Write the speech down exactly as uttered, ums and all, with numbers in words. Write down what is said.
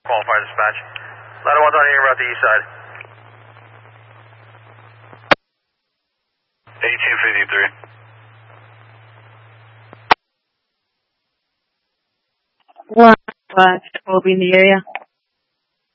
Qualified dispatch. Ladder one's on here about the east side. eighteen fifty-three. One, uh, will be in the area.